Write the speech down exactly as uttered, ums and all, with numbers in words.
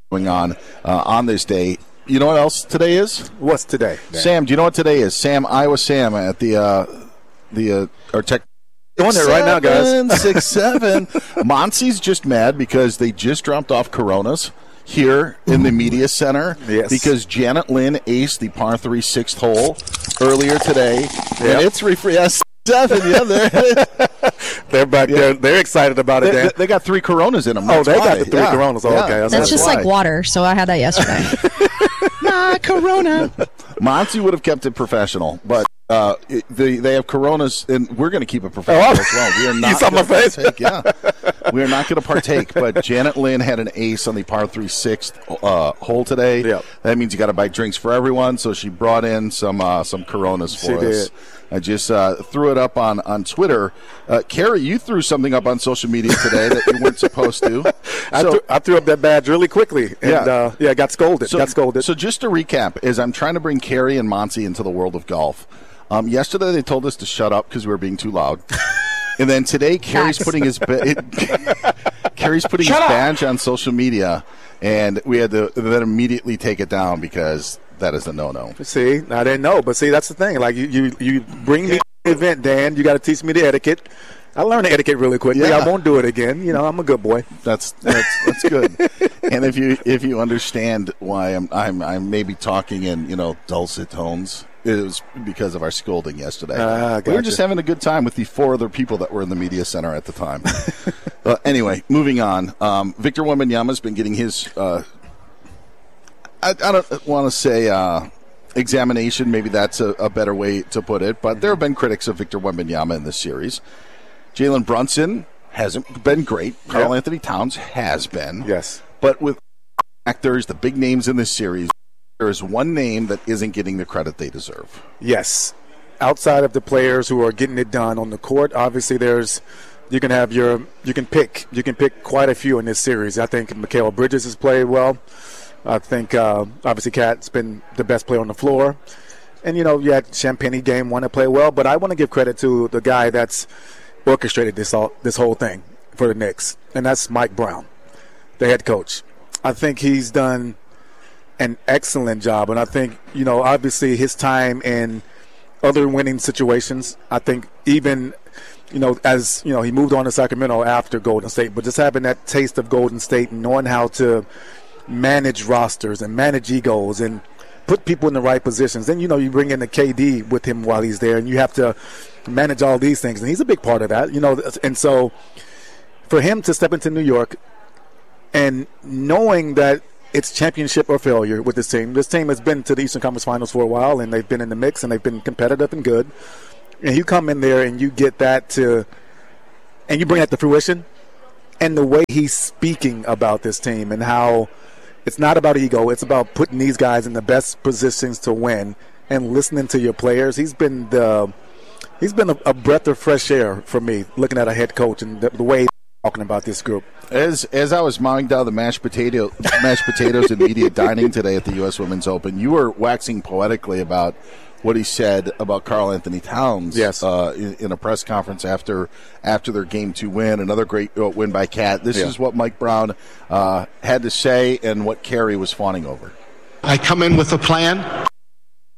going on uh, on this day. You know what else today is? What's today, Dan? Sam, do you know what today is? Sam, Iowa Sam at the uh, the uh, our tech. Going there right now, guys. Six seven. Monsi's just mad because they just dropped off Coronas here in the media center. Yes. Because Janet Lynn aced the par three sixth hole earlier today. Yep. And it's refre- yes, seven. Yeah, they're they're back yeah. there. They're excited about it. They, Dan. they got three Coronas in them. Oh, That's they why. got the three yeah. Coronas. Oh, yeah. okay, that's, that's just why. like water. So I had that yesterday. Ah, Corona. Monty would have kept it professional, but uh, it, they they have Coronas, and we're going to keep it professional Oh, as well. We are not. You saw my gonna face. partake, yeah, we are not going to partake. But Janet Lynn had an ace on the par three sixth uh, hole today. Yep. That means you got to buy drinks for everyone. So she brought in some uh, some Coronas for She us. did. I just uh, threw it up on, on Twitter. Uh, Carrie, you threw something up on social media today that you weren't supposed to. I, So- threw, I threw up that badge really quickly, and Yeah. uh, yeah, got scolded. got scolded. So just to recap, is I'm trying to bring Carrie and Monty into the world of golf. Um, yesterday they told us to shut up because we were being too loud, and then today Carrie's Facts. putting his ba- it, Carrie's putting Shut his up. badge on social media, and we had to then immediately take it down because that is a no-no. See, I didn't know, but see, that's the thing. Like you, you, you bring me to the event, Dan. You got to teach me the etiquette. I learned the etiquette really quickly. Yeah. I won't do it again. You know, I'm a good boy. That's that's that's good. And if you if you understand why I'm I'm I'm maybe talking in you know dulcet tones, it was because of our scolding yesterday. Ah, We were gotcha. just having a good time with the four other people that were in the media center at the time. uh, anyway, moving on. Um, Victor Wembanyama's been getting his. Uh, I, I don't want to say uh, examination. Maybe that's a, a better way to put it. But there have been critics of Victor Wembanyama in this series. Jalen Brunson hasn't been great. Karl Yeah. Anthony Towns has been. Yes. But with actors, the big names in this series, there is one name that isn't getting the credit they deserve. Yes. Outside of the players who are getting it done on the court, obviously there's you can have your you can pick you can pick quite a few in this series. I think Mikal Bridges has played well. I think uh, obviously Cat's been the best player on the floor. And you know, you had Champagnie game one to play well, but I want to give credit to the guy that's orchestrated this all this whole thing for the Knicks, and that's Mike Brown, the head coach. I think he's done an excellent job, and I think, you know, obviously his time in other winning situations, I think even, you know, as, you know, he moved on to Sacramento after Golden State, but just having that taste of Golden State and knowing how to manage rosters and manage egos and put people in the right positions. Then, you know, you bring in the K D with him while he's there, and you have to manage all these things, and he's a big part of that, you know. And so for him to step into New York and knowing that it's championship or failure with this team. This team has been to the Eastern Conference Finals for a while, and they've been in the mix, and they've been competitive and good. And you come in there and you get that to – and you bring that to fruition. And the way he's speaking about this team and how it's not about ego. It's about putting these guys in the best positions to win and listening to your players. He's been the he's been a, a breath of fresh air for me, looking at a head coach and the, the way he's talking about this group. As as I was mowing down the mashed potato mashed potatoes and media dining today at the U S Women's Open, you were waxing poetically about what he said about Karl Anthony Towns. Yes. uh, in, in a press conference after after their game two win, another great uh, win by Cat. This Yeah. is what Mike Brown uh, had to say and what Carrie was fawning over. I come in with a plan.